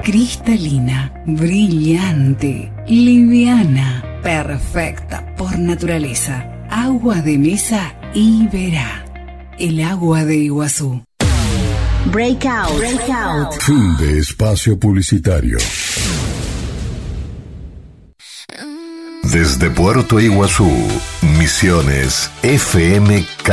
Cristalina, brillante, liviana, perfecta por naturaleza. Agua de mesa Iberá. El agua de Iguazú. Breakout. Fin de espacio publicitario. Desde Puerto Iguazú, Misiones FM